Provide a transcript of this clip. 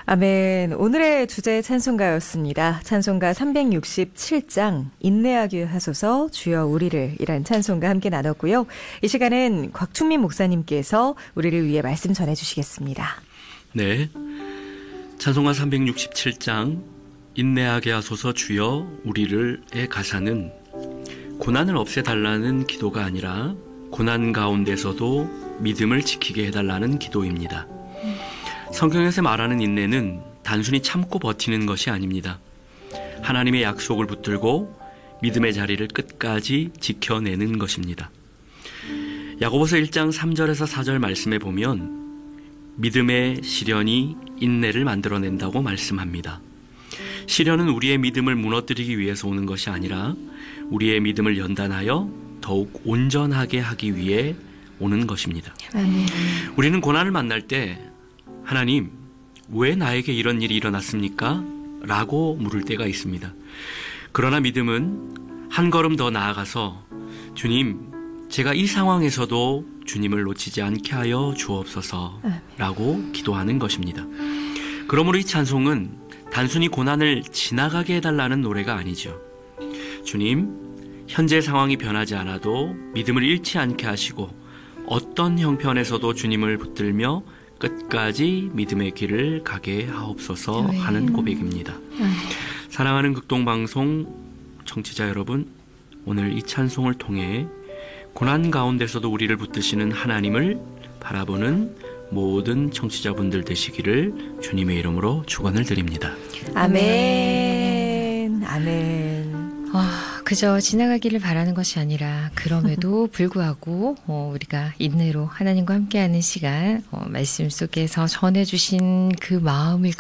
아멘. 오늘의 주제 찬송가였습니다. 찬송가 367장 인내하게 하소서 주여 우리를 이란 찬송가 함께 나눴고요. 이 시간은 곽충민 목사님께서 우리를 위해 말씀 전해주시겠습니다. 네, 찬송가 367장 인내하게 하소서 주여 우리를의 가사는 고난을 없애달라는 기도가 아니라 고난 가운데서도 믿음을 지키게 해달라는 기도입니다. 성경에서 말하는 인내는 단순히 참고 버티는 것이 아닙니다. 하나님의 약속을 붙들고 믿음의 자리를 끝까지 지켜내는 것입니다. 야고보서 1장 3절에서 4절 말씀에 보면 믿음의 시련이 인내를 만들어낸다고 말씀합니다. 시련은 우리의 믿음을 무너뜨리기 위해서 오는 것이 아니라 우리의 믿음을 연단하여 더욱 온전하게 하기 위해 오는 것입니다. 우리는 고난을 만날 때 하나님, 왜 나에게 이런 일이 일어났습니까? 라고 물을 때가 있습니다. 그러나 믿음은 한 걸음 더 나아가서 주님, 제가 이 상황에서도 주님을 놓치지 않게 하여 주옵소서 라고 기도하는 것입니다. 그러므로 이 찬송은 단순히 고난을 지나가게 해달라는 노래가 아니죠. 주님, 현재 상황이 변하지 않아도 믿음을 잃지 않게 하시고 어떤 형편에서도 주님을 붙들며 끝까지 믿음의 길을 가게 하옵소서 하는 고백입니다. 사랑하는 극동방송 청취자 여러분, 오늘 이 찬송을 통해 고난 가운데서도 우리를 붙드시는 하나님을 바라보는 모든 청취자분들 되시기를 주님의 이름으로 축원을 드립니다. 아멘. 아멘. 그저 지나가기를 바라는 것이 아니라 그럼에도 불구하고 우리가 인내로 하나님과 함께하는 시간 말씀 속에서 전해주신 그 마음을